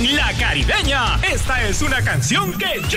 En La Caribeña, esta es una canción que